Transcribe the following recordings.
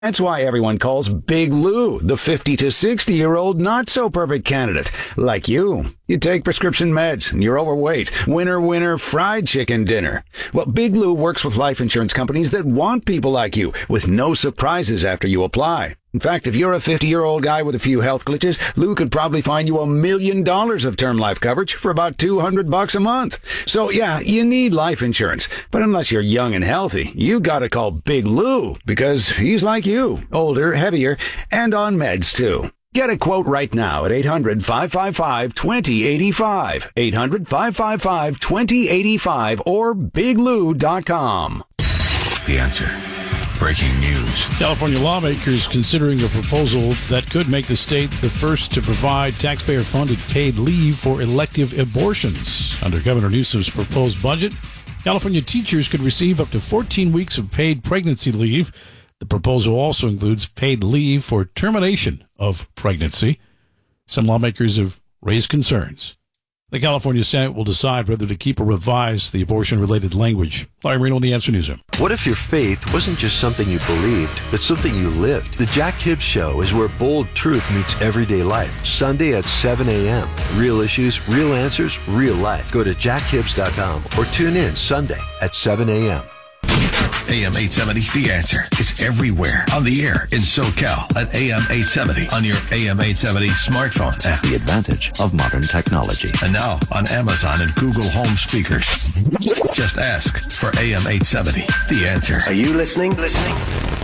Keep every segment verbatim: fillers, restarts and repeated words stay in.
That's why everyone calls Big Lou the fifty to sixty-year-old not-so-perfect candidate. Like you. You take prescription meds, and you're overweight. Winner, winner, fried chicken dinner. Well, Big Lou works with life insurance companies that want people like you, with no surprises after you apply. In fact, if you're a fifty-year-old guy with a few health glitches, Lou could probably find you a million dollars of term life coverage for about two hundred bucks a month. So yeah, you need life insurance. But unless you're young and healthy, you gotta call Big Lou, because he's like you, older, heavier, and on meds too. Get a quote right now at eight hundred, five five five, two zero eight five, eight hundred, five five five, two zero eight five, or big lou dot com. The Answer. Breaking news. California lawmakers considering a proposal that could make the state the first to provide taxpayer-funded paid leave for elective abortions. Under Governor Newsom's proposed budget, California teachers could receive up to fourteen weeks of paid pregnancy leave. The proposal also includes paid leave for termination of pregnancy. Some lawmakers have raised concerns. The California Senate will decide whether to keep or revise the abortion-related language. Larry Marino in the Answer Newsroom. What if your faith wasn't just something you believed, but something you lived? The Jack Hibbs Show is where bold truth meets everyday life. Sunday at seven a.m. Real issues, real answers, real life. Go to jack hibbs dot com or tune in Sunday at seven a.m. A M eight seventy, The Answer is everywhere. On the air in SoCal at A M eight seventy. On your A M eight seventy smartphone app. The advantage of modern technology. And now on Amazon and Google Home speakers. Just ask for A M eight seventy, The Answer. Are you listening? Listening?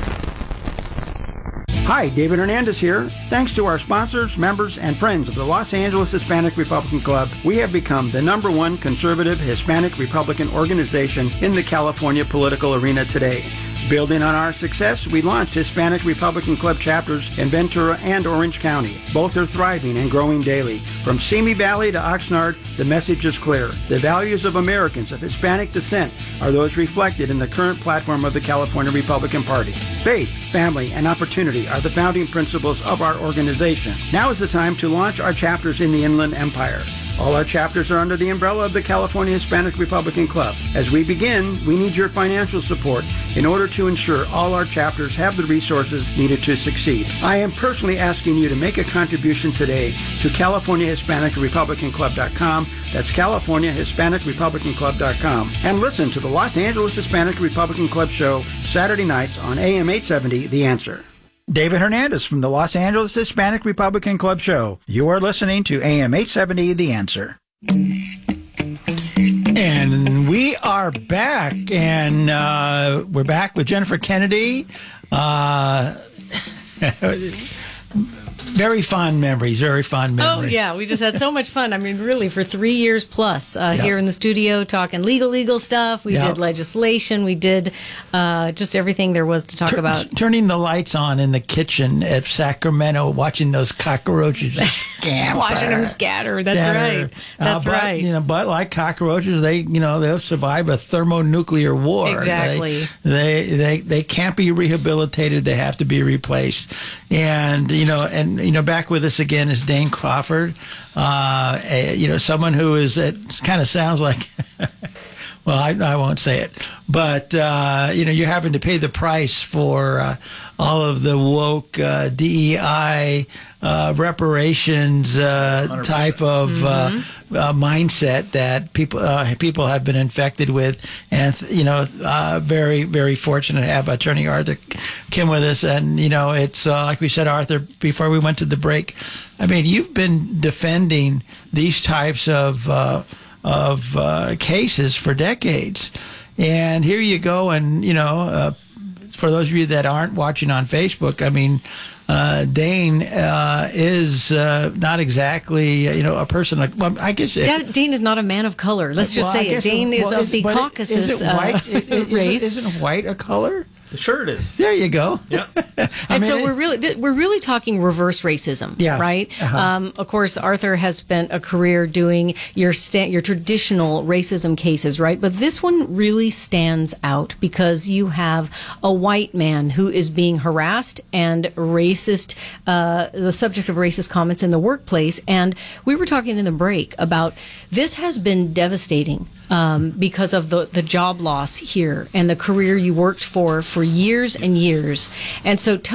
Hi, David Hernandez here. Thanks to our sponsors, members, and friends of the Los Angeles Hispanic Republican Club, we have become the number one conservative Hispanic Republican organization in the California political arena today. Building on our success, we launched Hispanic Republican Club chapters in Ventura and Orange County. Both are thriving and growing daily. From Simi Valley to Oxnard, the message is clear. The values of Americans of Hispanic descent are those reflected in the current platform of the California Republican Party. Faith, family, and opportunity are the founding principles of our organization. Now is the time to launch our chapters in the Inland Empire. All our chapters are under the umbrella of the California Hispanic Republican Club. As we begin, we need your financial support in order to ensure all our chapters have the resources needed to succeed. I am personally asking you to make a contribution today to California Hispanic Republican Club dot com. That's California Hispanic Republican Club dot com. And listen to the Los Angeles Hispanic Republican Club show Saturday nights on A M eight seventy, The Answer. David Hernandez from the Los Angeles Hispanic Republican Club show. You are listening to A M eight seventy, The Answer. And we are back, and uh, we're back with Jennifer Kennedy. Uh, very fond memories, very fond memories. Oh, yeah. We just had so much fun. I mean, really, for three years plus uh, yep. here in the studio talking legal, legal stuff. We yep. did legislation. We did uh, just everything there was to talk Tur- about. Turning the lights on in the kitchen at Sacramento, watching those cockroaches scamper. Watching them scatter. That's scatter. right. That's uh, but, right. You know, but like cockroaches, they, you know, they'll survive a thermonuclear war. Exactly. They, they, they, they can't be rehabilitated. They have to be replaced. And, you know, and, you know, back with us again is Dane Crawford, uh, a, you know, someone who is, it kind of sounds like, well, I, I won't say it, but, uh, you know, you're having to pay the price for uh, all of the woke uh, D E I uh, reparations uh, type of mm-hmm. uh, uh, mindset that people uh, people have been infected with. And, you know, uh, very, very fortunate to have Attorney Arthur Kim with us. And, you know, it's uh, like we said, Arthur, before we went to the break, I mean, you've been defending these types of uh, of uh, cases for decades. And here you go. And, you know, uh, for those of you that aren't watching on Facebook, I mean, uh, Dane uh, is uh, not exactly, you know, a person like, well, I guess. It, Dane is not a man of color. Let's just well, say it. Dane it, is well, of the Caucasus is it white? uh, is, race. Isn't, isn't white a color? Sure it is. There you go. Yeah. and mean, so it, we're really th- we're really talking reverse racism, yeah. right? Uh-huh. Um, of course, Arthur has spent a career doing your sta- your traditional racism cases, right? But this one really stands out because you have a white man who is being harassed and racist, uh, the subject of racist comments in the workplace. And we were talking in the break about this has been devastating. Um, because of the, the job loss here and the career you worked for for years and years. And so